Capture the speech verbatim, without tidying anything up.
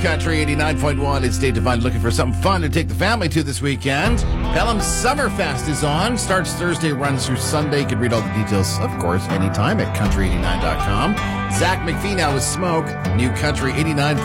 Country eighty-nine point one. It's Dave Devine looking for something fun to take the family to this weekend. Pelham Summerfest is on. Starts Thursday, runs through Sunday. You can read all the details, of course, anytime at country eighty-nine dot com. Zach McPhee now with Smoke. New Country eighty-nine